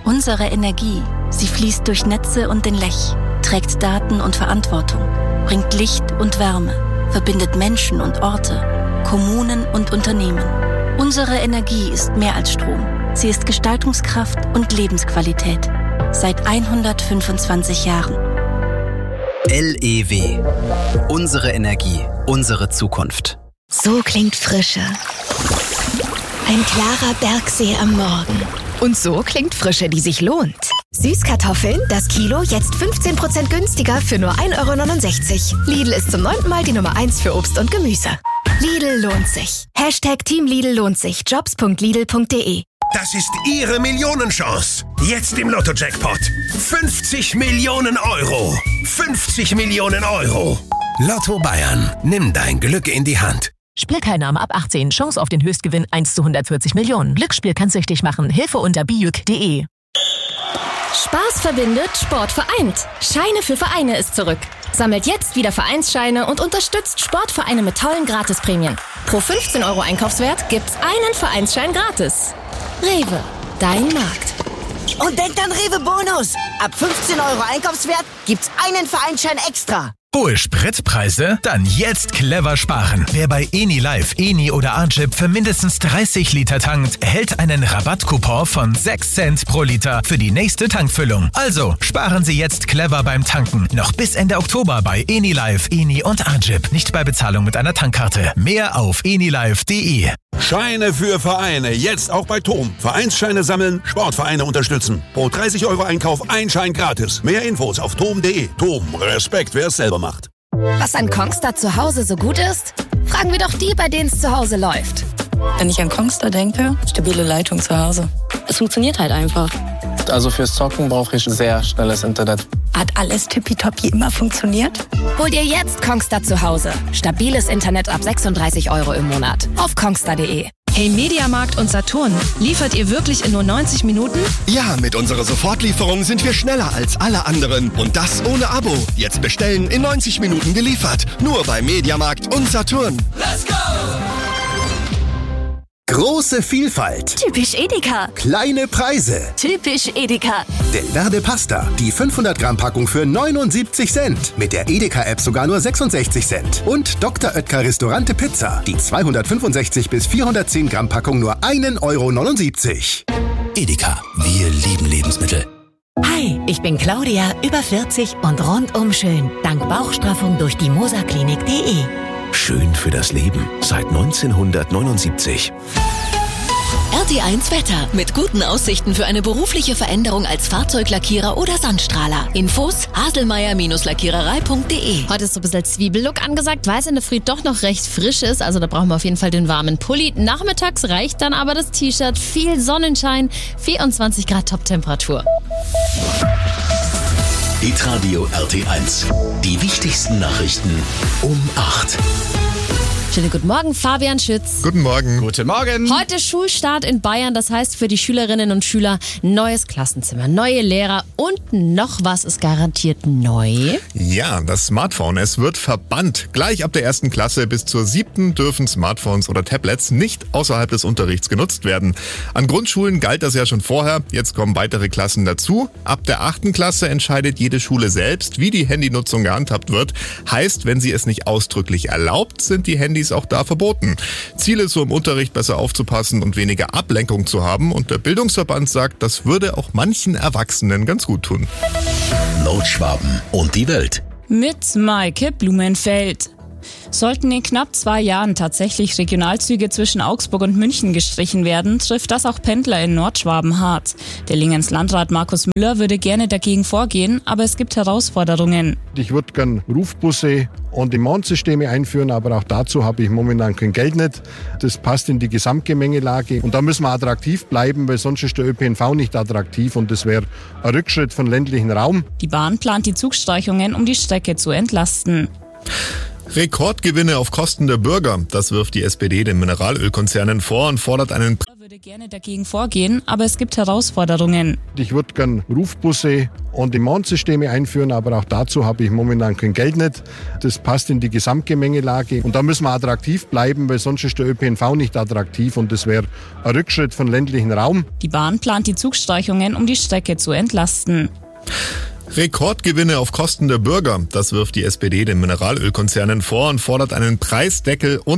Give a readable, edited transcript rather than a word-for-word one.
Unsere Energie, sie fließt durch Netze und den Lech, trägt Daten und Verantwortung, bringt Licht und Wärme, verbindet Menschen und Orte, Kommunen und Unternehmen. Unsere Energie ist mehr als Strom. Sie ist Gestaltungskraft und Lebensqualität. Seit 125 Jahren. LEW. Unsere Energie, unsere Zukunft. So klingt Frische. Ein klarer Bergsee am Morgen. Und so klingt Frische, die sich lohnt. Süßkartoffeln, das Kilo, jetzt 15% günstiger für nur 1,69 €. Lidl ist zum 9. Mal die Nummer 1 für Obst und Gemüse. Lidl lohnt sich. #Team Lidl lohnt sich. Jobs.lidl.de. Das ist Ihre Millionenchance. Jetzt im Lotto-Jackpot. 50 Millionen €. 50 Millionen €. Lotto Bayern. Nimm dein Glück in die Hand. Spielteilnahme ab 18. Chance auf den Höchstgewinn 1 zu 140 Millionen. Glücksspiel kann süchtig machen. Hilfe unter bijuk.de. Spaß verbindet, Sport vereint. Scheine für Vereine ist zurück. Sammelt jetzt wieder Vereinsscheine und unterstützt Sportvereine mit tollen Gratisprämien. Pro 15 € Einkaufswert gibt's einen Vereinsschein gratis. Rewe, dein Markt. Und denkt an Rewe Bonus. Ab 15 € Einkaufswert gibt's einen Vereinsschein extra. Hohe Spritpreise? Dann jetzt clever sparen. Wer bei Eni Live, Eni oder Arjip für mindestens 30 Liter tankt, erhält einen Rabattcoupon von 6 Cent pro Liter für die nächste Tankfüllung. Also sparen Sie jetzt clever beim Tanken. Noch bis Ende Oktober bei Eni Live, Eni und Arjip. Nicht bei Bezahlung mit einer Tankkarte. Mehr auf enilive.de. Scheine für Vereine, jetzt auch bei TOM. Vereinsscheine sammeln, Sportvereine unterstützen. Pro 30 € Einkauf ein Schein gratis. Mehr Infos auf tom.de. TOM, Respekt, wer es selber macht. Was an Kongstar zu Hause so gut ist? Fragen wir doch die, bei denen es zu Hause läuft. Wenn ich an Kongstar denke, stabile Leitung zu Hause. Es funktioniert halt einfach. Also fürs Zocken brauche ich sehr schnelles Internet. Hat alles tippitoppi immer funktioniert? Hol dir jetzt Kongstar zu Hause. Stabiles Internet ab 36 € im Monat. Auf kongstar.de. Hey Mediamarkt und Saturn, liefert ihr wirklich in nur 90 Minuten? Ja, mit unserer Sofortlieferung sind wir schneller als alle anderen. Und das ohne Abo. Jetzt bestellen, in 90 Minuten geliefert. Nur bei Mediamarkt und Saturn. Let's go! Große Vielfalt. Typisch Edeka. Kleine Preise. Typisch Edeka. Delverde Pasta. Die 500 Gramm Packung für 79 Cent. Mit der Edeka-App sogar nur 66 Cent. Und Dr. Oetker Restaurante Pizza. Die 265 bis 410 Gramm Packung nur 1,79 €. Edeka. Wir lieben Lebensmittel. Hi, ich bin Claudia, über 40 und rundum schön. Dank Bauchstraffung durch die moserklinik.de. Schön für das Leben seit 1979. RT1 Wetter mit guten Aussichten für eine berufliche Veränderung als Fahrzeuglackierer oder Sandstrahler. Infos haselmeier-lackiererei.de. Heute ist so ein bisschen Zwiebellook angesagt, weil es in der Früh doch noch recht frisch ist. Also da brauchen wir auf jeden Fall den warmen Pulli. Nachmittags reicht dann aber das T-Shirt. Viel Sonnenschein, 24 Grad Toptemperatur. Hitradio RT1. Die wichtigsten Nachrichten um 8. Schönen guten Morgen, Fabian Schütz. Guten Morgen. Guten Morgen. Heute Schulstart in Bayern, das heißt für die Schülerinnen und Schüler neues Klassenzimmer, neue Lehrer und noch was ist garantiert neu. Ja, das Smartphone, es wird verbannt. Gleich ab der 1. Klasse bis zur 7. dürfen Smartphones oder Tablets nicht außerhalb des Unterrichts genutzt werden. An Grundschulen galt das ja schon vorher, jetzt kommen weitere Klassen dazu. Ab der 8. Klasse entscheidet jede Schule selbst, wie die Handynutzung gehandhabt wird. Heißt, wenn sie es nicht ausdrücklich erlaubt, sind die Handys auch da verboten. Ziel ist so im Unterricht besser aufzupassen und weniger Ablenkung zu haben. Und der Bildungsverband sagt, das würde auch manchen Erwachsenen ganz gut tun. Nordschwaben und die Welt. Mit Maike Blumenfeld. Sollten in knapp 2 Jahren tatsächlich Regionalzüge zwischen Augsburg und München gestrichen werden, trifft das auch Pendler in Nordschwaben hart. Der Lingens-Landrat Markus Müller würde gerne dagegen vorgehen, aber es gibt Herausforderungen. Ich würde gerne Rufbusse On-Demand-Systeme einführen, aber auch dazu habe ich momentan kein Geld nicht. Das passt in die Gesamtgemengelage und da müssen wir attraktiv bleiben, weil sonst ist der ÖPNV nicht attraktiv und das wäre ein Rückschritt von ländlichen Raum. Die Bahn plant die Zugstreichungen, um die Strecke zu entlasten. Rekordgewinne auf Kosten der Bürger. Das wirft die SPD den Mineralölkonzernen vor und fordert einen würde gerne dagegen vorgehen, aber es gibt Herausforderungen. Ich würde gern Rufbusse On-Demand-Systeme einführen, aber auch dazu habe ich momentan kein Geld nicht. Das passt in die Gesamtgemengelage. Und da müssen wir attraktiv bleiben, weil sonst ist der ÖPNV nicht attraktiv und das wäre ein Rückschritt von ländlichen Raum. Die Bahn plant die Zugstreichungen, um die Strecke zu entlasten. Rekordgewinne auf Kosten der Bürger. Das wirft die SPD den Mineralölkonzernen vor und fordert einen Preisdeckel und